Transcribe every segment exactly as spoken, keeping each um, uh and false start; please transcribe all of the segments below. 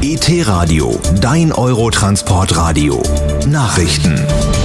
E T-Radio, dein Eurotransport-Radio. Nachrichten.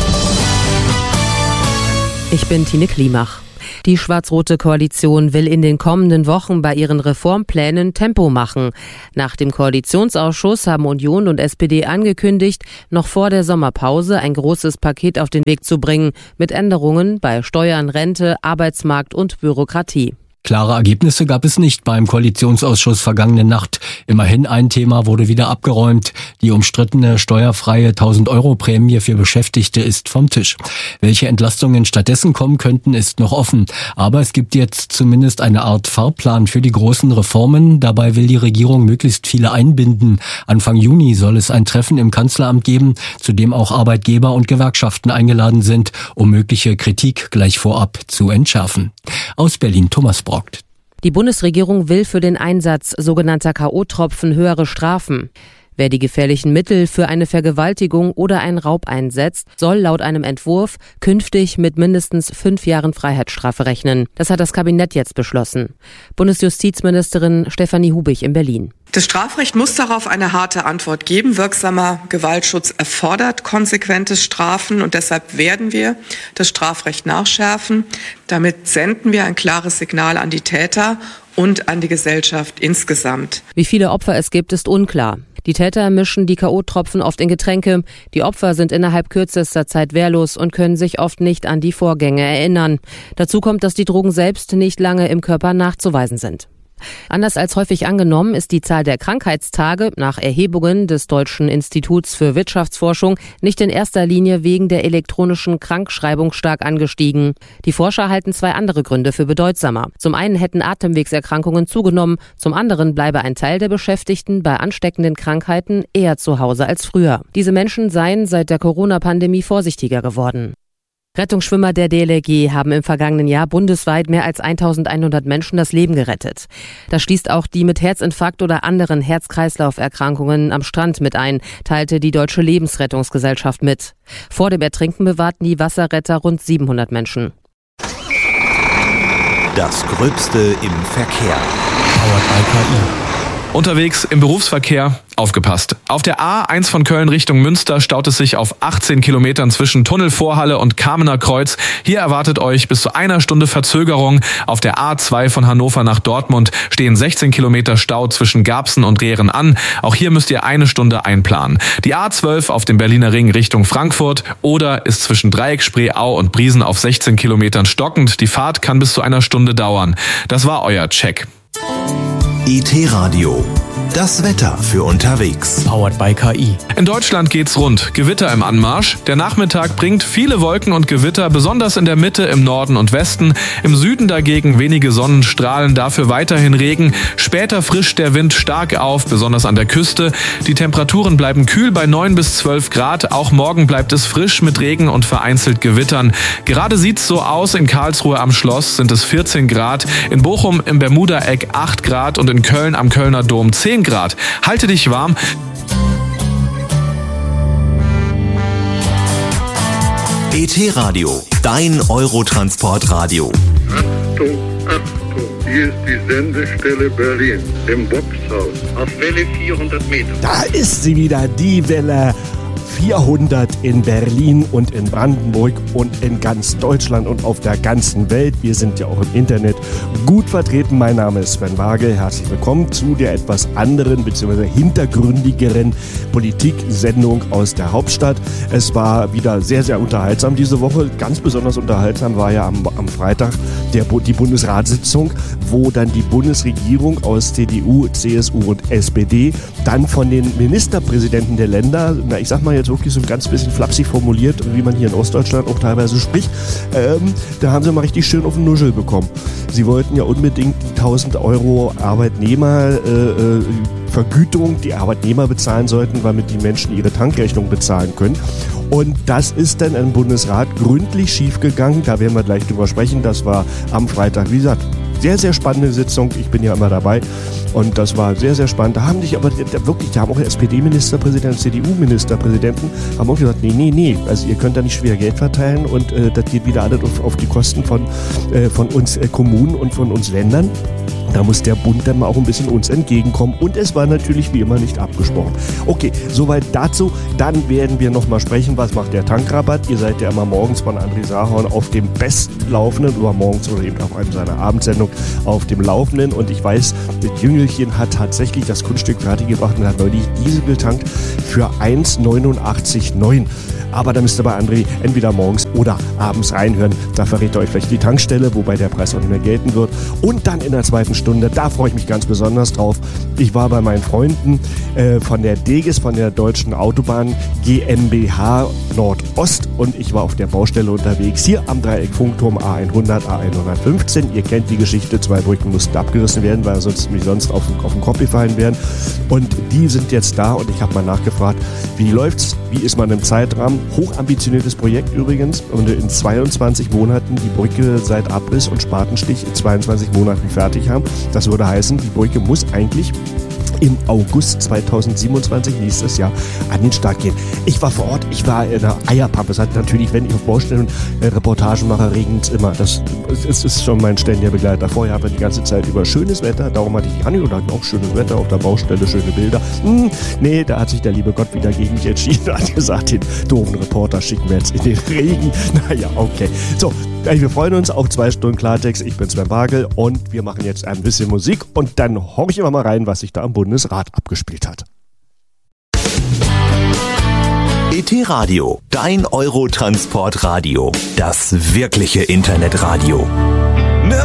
Ich bin Tine Klimach. Die schwarz-rote Koalition will in den kommenden Wochen bei ihren Reformplänen Tempo machen. Nach dem Koalitionsausschuss haben Union und S P D angekündigt, noch vor der Sommerpause ein großes Paket auf den Weg zu bringen, mit Änderungen bei Steuern, Rente, Arbeitsmarkt und Bürokratie. Klare Ergebnisse gab es nicht beim Koalitionsausschuss vergangene Nacht. Immerhin ein Thema wurde wieder abgeräumt. Die umstrittene steuerfreie tausend-Euro-Prämie für Beschäftigte ist vom Tisch. Welche Entlastungen stattdessen kommen könnten, ist noch offen. Aber es gibt jetzt zumindest eine Art Fahrplan für die großen Reformen. Dabei will die Regierung möglichst viele einbinden. Anfang Juni soll es ein Treffen im Kanzleramt geben, zu dem auch Arbeitgeber und Gewerkschaften eingeladen sind, um mögliche Kritik gleich vorab zu entschärfen. Aus Berlin, Thomas Brock. Die Bundesregierung will für den Einsatz sogenannter K O-Tropfen höhere Strafen. Wer die gefährlichen Mittel für eine Vergewaltigung oder einen Raub einsetzt, soll laut einem Entwurf künftig mit mindestens fünf Jahren Freiheitsstrafe rechnen. Das hat das Kabinett jetzt beschlossen. Bundesjustizministerin Stefanie Hubig in Berlin. Das Strafrecht muss darauf eine harte Antwort geben. Wirksamer Gewaltschutz erfordert konsequente Strafen und deshalb werden wir das Strafrecht nachschärfen. Damit senden wir ein klares Signal an die Täter und an die Gesellschaft insgesamt. Wie viele Opfer es gibt, ist unklar. Die Täter mischen die K O-Tropfen oft in Getränke. Die Opfer sind innerhalb kürzester Zeit wehrlos und können sich oft nicht an die Vorgänge erinnern. Dazu kommt, dass die Drogen selbst nicht lange im Körper nachzuweisen sind. Anders als häufig angenommen ist die Zahl der Krankheitstage nach Erhebungen des Deutschen Instituts für Wirtschaftsforschung nicht in erster Linie wegen der elektronischen Krankschreibung stark angestiegen. Die Forscher halten zwei andere Gründe für bedeutsamer. Zum einen hätten Atemwegserkrankungen zugenommen, zum anderen bleibe ein Teil der Beschäftigten bei ansteckenden Krankheiten eher zu Hause als früher. Diese Menschen seien seit der Corona-Pandemie vorsichtiger geworden. Rettungsschwimmer der D L R G haben im vergangenen Jahr bundesweit mehr als eintausendeinhundert Menschen das Leben gerettet. Das schließt auch die mit Herzinfarkt oder anderen Herz-Kreislauf-Erkrankungen am Strand mit ein, teilte die Deutsche Lebensrettungsgesellschaft mit. Vor dem Ertrinken bewahrten die Wasserretter rund siebenhundert Menschen. Das Gröbste im Verkehr. Powered by K I. Unterwegs im Berufsverkehr, aufgepasst. Auf der A eins von Köln Richtung Münster staut es sich auf achtzehn Kilometern zwischen Tunnelvorhalle und Kamener Kreuz. Hier erwartet euch bis zu einer Stunde Verzögerung. Auf der A zwei von Hannover nach Dortmund stehen sechzehn Kilometer Stau zwischen Garbsen und Rehren an. Auch hier müsst ihr eine Stunde einplanen. Die A zwölf auf dem Berliner Ring Richtung Frankfurt oder ist zwischen Dreieck, Spreeau und Briesen auf sechzehn Kilometern stockend. Die Fahrt kann bis zu einer Stunde dauern. Das war euer Check. E T-Radio. Das Wetter für unterwegs. Powered by K I. In Deutschland geht's rund. Gewitter im Anmarsch. Der Nachmittag bringt viele Wolken und Gewitter, besonders in der Mitte, im Norden und Westen. Im Süden dagegen wenige Sonnenstrahlen, dafür weiterhin Regen. Später frischt der Wind stark auf, besonders an der Küste. Die Temperaturen bleiben kühl bei neun bis zwölf Grad. Auch morgen bleibt es frisch mit Regen und vereinzelt Gewittern. Gerade sieht's so aus. In Karlsruhe am Schloss sind es vierzehn Grad. In Bochum im Bermuda-Eck acht Grad und in Köln am Kölner Dom zehn Grad. Halte dich warm. E T-Radio, dein Eurotransport-Radio. Achtung, Achtung, hier ist die Sendestelle Berlin im Boxhaus auf Welle vierhundert Meter. Da ist sie wieder, die Welle vierhundert in Berlin und in Brandenburg und in ganz Deutschland und auf der ganzen Welt. Wir sind ja auch im Internet gut vertreten. Mein Name ist Sven Waage. Herzlich willkommen zu der etwas anderen bzw. hintergründigeren Politiksendung aus der Hauptstadt. Es war wieder sehr, sehr unterhaltsam diese Woche. Ganz besonders unterhaltsam war ja am, am Freitag der, die Bundesratssitzung, wo dann die Bundesregierung aus C D U, C S U und S P D dann von den Ministerpräsidenten der Länder, na ich sag mal jetzt wirklich so ein ganz bisschen flapsig formuliert, wie man hier in Ostdeutschland auch teilweise spricht, ähm, da haben sie mal richtig schön auf den Nuschel bekommen. Sie wollten ja unbedingt die tausend Euro Arbeitnehmer äh, Vergütung, die Arbeitnehmer bezahlen sollten, damit die Menschen ihre Tankrechnung bezahlen können. Und das ist dann im Bundesrat gründlich schiefgegangen. Da werden wir gleich drüber sprechen. Das war am Freitag, wie gesagt, sehr, sehr spannende Sitzung. Ich bin ja immer dabei. Und das war sehr, sehr spannend. Da haben sich aber wirklich, da haben auch S P D-Ministerpräsidenten, C D U-Ministerpräsidenten, haben auch gesagt, nee, nee, nee, also ihr könnt da nicht schwer Geld verteilen und äh, das geht wieder alles auf, auf die Kosten von, äh, von uns äh, Kommunen und von uns Ländern. Da muss der Bund dann mal auch ein bisschen uns entgegenkommen. Und es war natürlich wie immer nicht abgesprochen. Okay, soweit dazu. Dann werden wir nochmal sprechen, was macht der Tankrabatt. Ihr seid ja immer morgens von André Sahorn auf dem besten Laufenden oder morgens oder eben auf einem seiner Abendsendung auf dem Laufenden. Und ich weiß, das Jüngelchen hat tatsächlich das Kunststück fertiggebracht und hat neulich Diesel getankt für eins neunundachtzig neun. Aber da müsst ihr bei André entweder morgens oder abends reinhören. Da verrät er euch vielleicht die Tankstelle, wobei der Preis auch nicht mehr gelten wird. Und dann in der zweiten Stunde, da freue ich mich ganz besonders drauf. Ich war bei meinen Freunden äh, von der DEGIS, von der Deutschen Autobahn GmbH Nordost, und ich war auf der Baustelle unterwegs, hier am Dreieck Funkturm A hundert, A hundertfünfzehn. Ihr kennt die Geschichte, zwei Brücken mussten abgerissen werden, weil sonst mich sonst auf, auf den Kopf gefallen wären. Und die sind jetzt da und ich habe mal nachgefragt, wie läuft's, wie ist man im Zeitrahmen? Hochambitioniertes Projekt übrigens, und in zweiundzwanzig Monaten die Brücke seit Abriss und Spatenstich in zweiundzwanzig Monaten fertig haben. Das würde heißen, die Brücke muss eigentlich im August zweitausendsiebenundzwanzig, nächstes Jahr, an den Start gehen. Ich war vor Ort, ich war in der Eierpampe. Es hat natürlich, wenn ich auf Baustellen äh, Reportagen mache, regnet es immer. Das es ist schon mein ständiger Begleiter. Vorher haben wir die ganze Zeit über schönes Wetter, darum hatte ich die Anni und hatten auch schönes Wetter auf der Baustelle, schöne Bilder. Hm, nee, da hat sich der liebe Gott wieder gegen mich entschieden und hat gesagt, den doofen Reporter schicken wir jetzt in den Regen. Naja, okay. So, wir freuen uns auf zwei Stunden Klartext. Ich bin Sven Bagel und wir machen jetzt ein bisschen Musik und dann horche ich immer mal rein, was sich da am Bundesrat abgespielt hat. E T Radio, dein Eurotransportradio, das wirkliche Internetradio.